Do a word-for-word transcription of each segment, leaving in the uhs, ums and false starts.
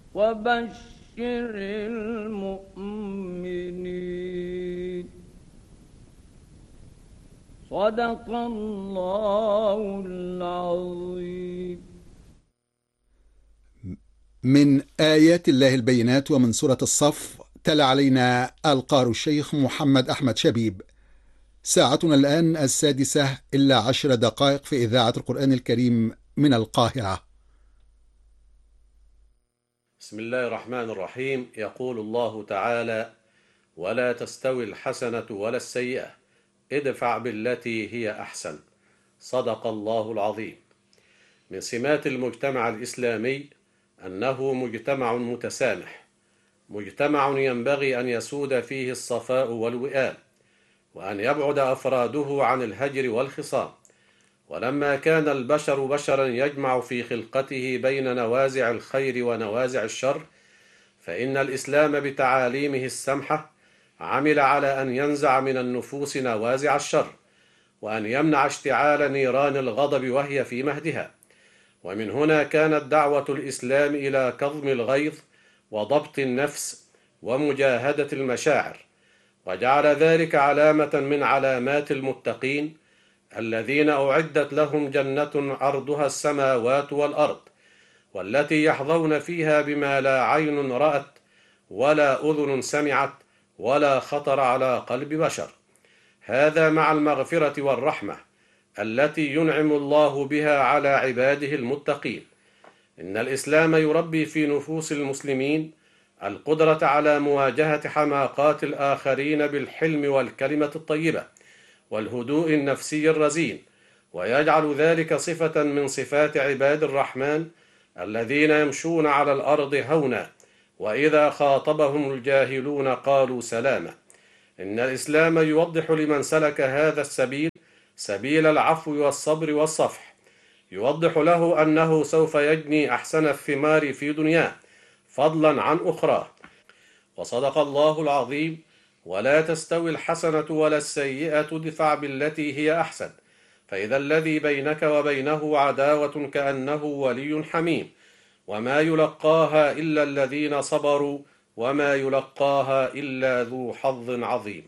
وبشر المؤمنين. صدق الله العظيم. من آيات الله البينات ومن سورة الصف تلا علينا القارئ الشيخ محمد أحمد شبيب. ساعتنا الآن السادسة إلا عشر دقائق في إذاعة القرآن الكريم من القاهرة. بسم الله الرحمن الرحيم. يقول الله تعالى: ولا تستوي الحسنة ولا السيئة ادفع بالتي هي أحسن. صدق الله العظيم. من سمات المجتمع الإسلامي أنه مجتمع متسامح، مجتمع ينبغي أن يسود فيه الصفاء والوئام، وأن يبعد أفراده عن الهجر والخصام. ولما كان البشر بشرا يجمع في خلقته بين نوازع الخير ونوازع الشر، فإن الإسلام بتعاليمه السمحة عمل على أن ينزع من النفوس نوازع الشر، وأن يمنع اشتعال نيران الغضب وهي في مهدها. ومن هنا كانت دعوة الإسلام إلى كظم الغيظ وضبط النفس ومجاهدة المشاعر، وجعل ذلك علامة من علامات المتقين الذين أعدت لهم جنة عرضها السماوات والأرض، والتي يحظون فيها بما لا عين رأت ولا أذن سمعت ولا خطر على قلب بشر. هذا مع المغفرة والرحمة التي ينعم الله بها على عباده المتقين. إن الإسلام يربي في نفوس المسلمين القدرة على مواجهة حماقات الآخرين بالحلم والكلمة الطيبة والهدوء النفسي الرزين، ويجعل ذلك صفة من صفات عباد الرحمن الذين يمشون على الأرض هونا، وإذا خاطبهم الجاهلون قالوا سلاما. إن الإسلام يوضح لمن سلك هذا السبيل سبيل العفو والصبر والصفح، يوضح له أنه سوف يجني أحسن الثمار في دنياه فضلا عن أخرى. وصدق الله العظيم: ولا تستوي الحسنة ولا السيئة ادفع بالتي هي أحسن، فإذا الذي بينك وبينه عداوة كأنه ولي حميم، وما يلقاها إلا الذين صبروا وما يلقاها إلا ذو حظ عظيم.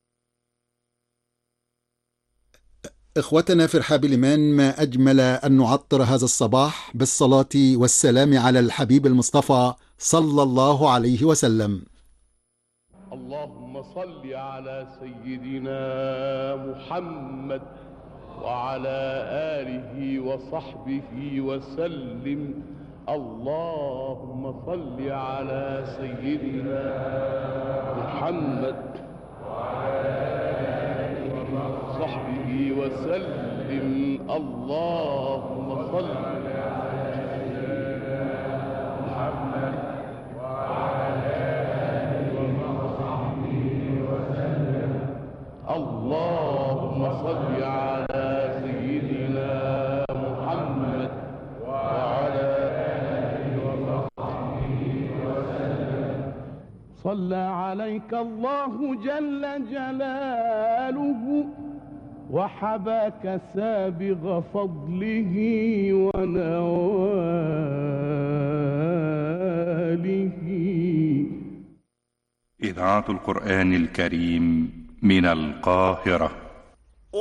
إخوتنا في رحاب الإيمان، ما أجمل أن نعطر هذا الصباح بالصلاة والسلام على الحبيب المصطفى صلى الله عليه وسلم. اللهم صل على سيدنا محمد وعلى آله وصحبه وسلم. اللهم صل على سيدنا محمد وعلى آله وصحبه وسلم. اللهم صل على سيدنا محمد وعلى آله وصحبه وسلم. اللهم صل على سيدنا محمد وعلى آله وصحبه وسلم. صلى عليك الله جل جلاله وحباك سابغ فضله ونواله. إذاعة القرآن الكريم من القاهرة.